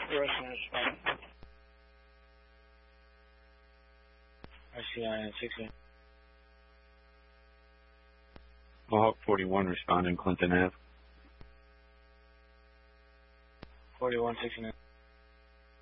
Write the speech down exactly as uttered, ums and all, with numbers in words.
Russian responding. R C I N sixteen. Mohawk forty-one responding, Clinton Ave. forty-one sixty-nine.